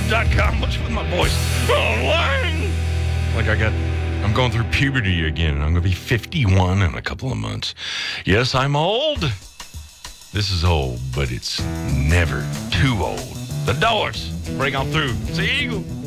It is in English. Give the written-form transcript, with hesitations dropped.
eaglemedia.com. What's with my voice? Online. I'm going through puberty again, and I'm going to be 51 in a couple of months. Yes, I'm old. This is old, but it's never too old. The Doors. Break on through. It's the Eagle.